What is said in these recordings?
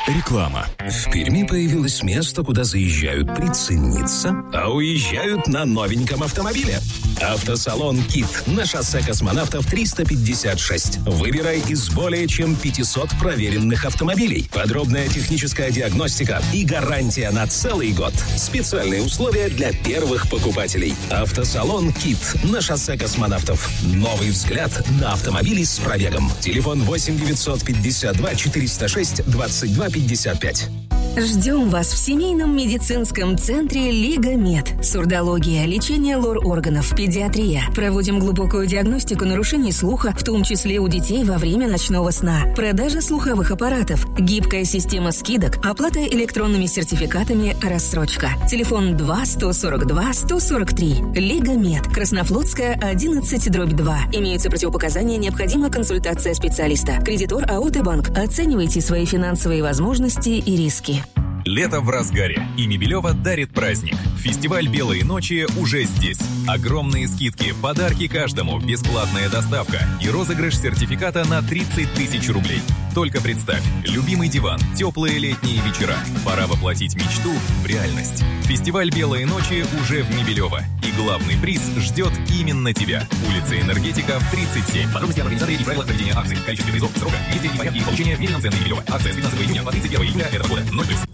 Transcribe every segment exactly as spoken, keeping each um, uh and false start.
Реклама. В Перми появилось место, куда заезжают прицениться, а уезжают на новеньком автомобиле. Автосалон «Кит» на шоссе Космонавтов триста пятьдесят шесть. Выбирай из более чем пятисот проверенных автомобилей. Подробная техническая диагностика и гарантия на целый год. Специальные условия для первых покупателей. Автосалон «Кит» на шоссе Космонавтов. Новый взгляд на автомобили с пробегом. Телефон восемь девятьсот пятьдесят два четыреста шесть двадцать два пятьдесят пять. Ждем вас в семейном медицинском центре «Лига Мед». Сурдология, лечение лор-органов, педиатрия. Проводим глубокую диагностику нарушений слуха, в том числе у детей во время ночного сна. Продажа слуховых аппаратов, гибкая система скидок, оплата электронными сертификатами, рассрочка. Телефон два сто сорок два сто сорок три. «Лига Мед», Краснофлотская, одиннадцать, дробь два. Имеются противопоказания, необходима консультация специалиста. Кредитор АО «Т-банк». Оценивайте свои финансовые возможности и риски. Лето в разгаре, и Мебелева дарит праздник. Фестиваль «Белые ночи» уже здесь. Огромные скидки, подарки каждому, бесплатная доставка и розыгрыш сертификата на тридцать тысяч рублей. Только представь, любимый диван, теплые летние вечера. Пора воплотить мечту в реальность. Фестиваль «Белые ночи» уже в Мебелево. И главный приз ждет именно тебя. Улица Энергетиков, тридцать семь. Подробности об организаторе и правилах проведения акций. Количество призов, срока, месте и порядке их получения в Минном центре Мебелева. Акция с пятнадцатого июня по тридцать первого июля этого года. ноль плюс.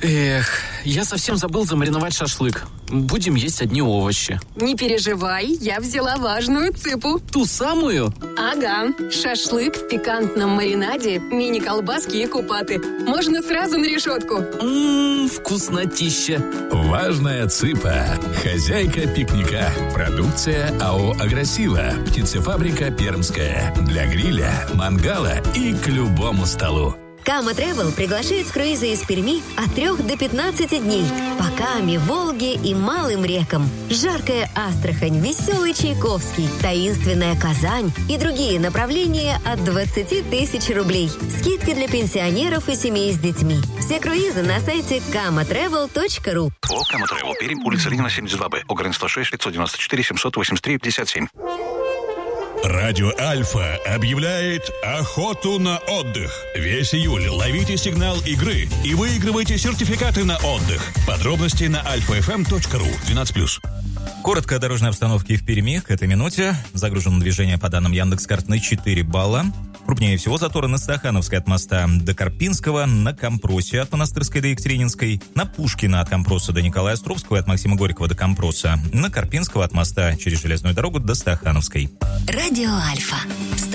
Эх, я совсем забыл замариновать шашлык. Будем есть одни овощи. Не переживай, я взяла важную цыпу. Ту самую? Ага. Шашлык в пикантном маринаде, мини-колбаски и купаты. Можно сразу на решетку. Ммм, вкуснотища. Важная цыпа. Хозяйка пикника. Продукция АО «Агросила». Птицефабрика «Пермская». Для гриля, мангала и к любому столу. Кама Travel приглашает в круизы из Перми от трех до пятнадцати дней по Каме, Волге и малым рекам. Жаркая Астрахань, веселый Чайковский, таинственная Казань и другие направления от двадцати тысяч рублей. Скидка для пенсионеров и семей с детьми. Все круизы на сайте кама тревел точка ру. О, Кама Travel, Пермь, улица Ленина, семьдесят два Б, Огрен сто шесть, пятьсот девяносто четыре, семьсот восемьдесят три, пятьдесят семь. Радио Альфа объявляет охоту на отдых. Весь июль ловите сигнал игры и выигрывайте сертификаты на отдых. Подробности на альфа эф эм точка ру. двенадцать плюс. Коротко о дорожной обстановке в Перми к этой минуте. Загружено движение по данным Яндекс.Карт на четыре балла. Крупнее всего заторы на Стахановской от моста до Карпинского, на Компросе от Монастырской до Екатерининской, на Пушкина от Компроса до Николая Островского и от Максима Горького до Компроса, на Карпинского от моста через железную дорогу до Стахановской. Радио Альфа.